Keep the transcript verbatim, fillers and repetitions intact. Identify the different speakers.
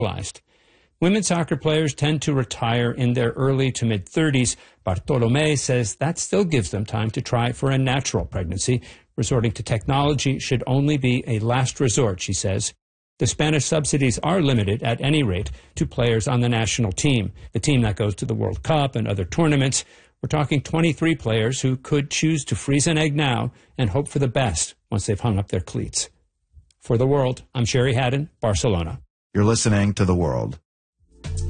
Speaker 1: realized. Women's soccer players tend to retire in their early to mid-thirties. Bartolome says that still gives them time to try for a natural pregnancy. Resorting to technology should only be a last resort, she says. The Spanish subsidies are limited, at any rate, to players on the national team, the team that goes to the World Cup and other tournaments. We're talking twenty-three players who could choose to freeze an egg now and hope for the best once they've hung up their cleats. For The World, I'm Sherry Haddon, Barcelona.
Speaker 2: You're listening to The World.